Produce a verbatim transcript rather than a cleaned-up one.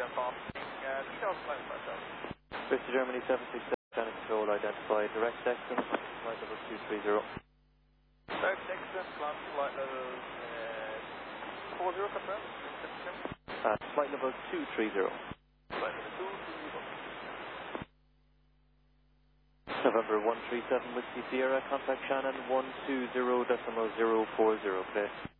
and passing uh, three thousand five hundred. Bristol Germany seven six seven, Channel Control, identify direct exit, flight level two three zero. Direct exit, land flight level uh, four zero, confirm. Uh, flight level two three zero. Flight level two three zero. November one three seven Whiskey Sierra, contact Shannon one two zero decimal zero four zero, please.